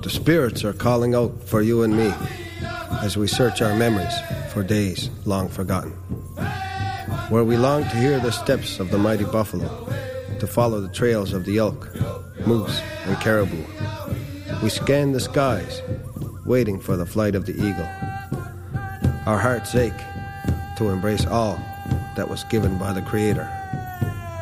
The spirits are calling out for you and me as we search our memories for days long forgotten. Where we long to hear the steps of the mighty buffalo, to follow the trails of the elk, moose, and caribou. We scan the skies, waiting for the flight of the eagle. Our hearts ache to embrace all that was given by the Creator.